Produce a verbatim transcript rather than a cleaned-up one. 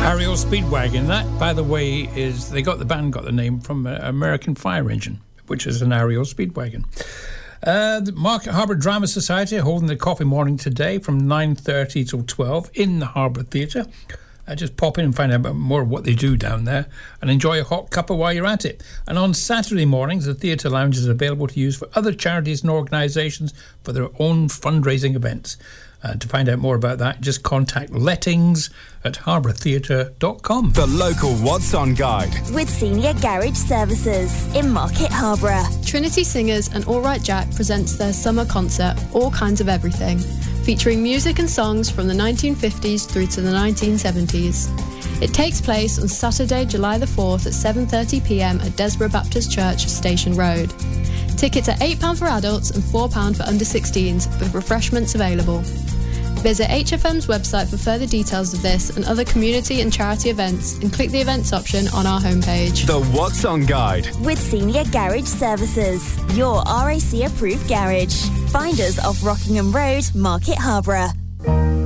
Ariel Speedwagon. That, by the way, is they got the band got the name from uh, American Fire Engine, which is an Ariel Speedwagon. Uh, the Market Harbour Drama Society are holding the coffee morning today from nine thirty till twelve in the Harbour Theatre. Uh, just pop in and find out more of what they do down there and enjoy a hot cuppa while you're at it. And on Saturday mornings, the theatre lounge is available to use for other charities and organisations for their own fundraising events. Uh, to find out more about that, just contact lettings at harbour theatre dot com. The local What's On Guide. With Senior Garage Services in Market Harbour. Trinity Singers and All Right Jack presents their summer concert, All Kinds of Everything, featuring music and songs from the nineteen fifties through to the nineteen seventies. It takes place on Saturday, July the fourth at seven thirty p m at Desborough Baptist Church, Station Road. Tickets are eight pounds for adults and four pounds for under sixteens, with refreshments available. Visit H F M's website for further details of this and other community and charity events, and click the events option on our homepage. The What's On Guide. With Senior Garage Services, your R A C approved garage. Find us off Rockingham Road, Market Harbour.